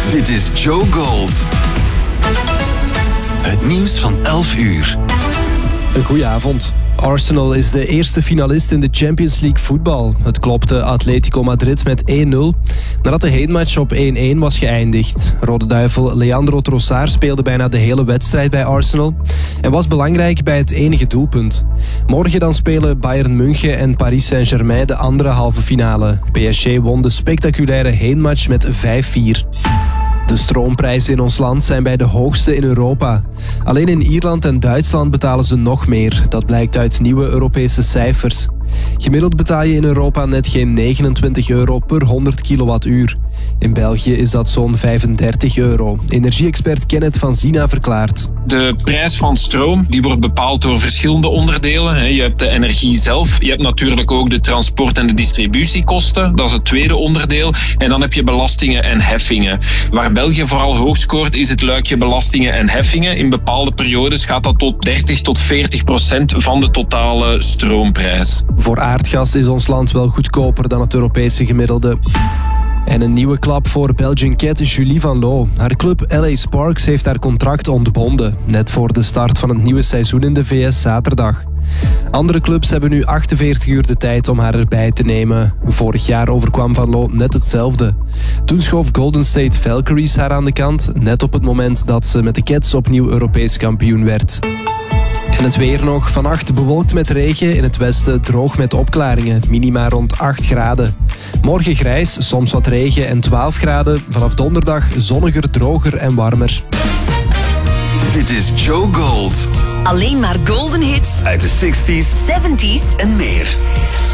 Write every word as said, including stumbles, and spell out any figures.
Dit is Joe Gold. Het nieuws van elf uur. Een goeie avond. Arsenal is de eerste finalist in de Champions League voetbal. Het klopte Atletico Madrid met één nul, nadat de heenmatch op één één was geëindigd. Rode Duivel Leandro Trossard speelde bijna de hele wedstrijd bij Arsenal en was belangrijk bij het enige doelpunt. Morgen dan spelen Bayern München en Paris Saint-Germain de andere halve finale. P S G won de spectaculaire heenmatch met vijf vier. De stroomprijzen in ons land zijn bij de hoogste in Europa. Alleen in Ierland en Duitsland betalen ze nog meer. Dat blijkt uit nieuwe Europese cijfers. Gemiddeld betaal je in Europa net geen negenentwintig euro per honderd kilowattuur. In België is dat zo'n vijfendertig euro. Energie-expert Kenneth van Zina verklaart. De prijs van stroom die wordt bepaald door verschillende onderdelen. Je hebt de energie zelf, je hebt natuurlijk ook de transport- en de distributiekosten. Dat is het tweede onderdeel. En dan heb je belastingen en heffingen. Waar België vooral hoog scoort is het luikje belastingen en heffingen. In bepaalde periodes gaat dat tot dertig tot veertig procent van de totale stroomprijs. Voor aardgas is ons land wel goedkoper dan het Europese gemiddelde. En een nieuwe klap voor Belgian Cat Julie Van Loo. Haar club L A Sparks heeft haar contract ontbonden, net voor de start van het nieuwe seizoen in de V S zaterdag. Andere clubs hebben nu achtenveertig uur de tijd om haar erbij te nemen. Vorig jaar overkwam Van Loo net hetzelfde. Toen schoof Golden State Valkyries haar aan de kant, net op het moment dat ze met de Cats opnieuw Europees kampioen werd. En het weer nog. Vannacht bewolkt met regen. In het westen droog met opklaringen. Minima rond acht graden. Morgen grijs, soms wat regen en twaalf graden. Vanaf donderdag zonniger, droger en warmer. Dit is Joe Gold. Alleen maar golden hits Uit de zestig's, zeventig's en meer.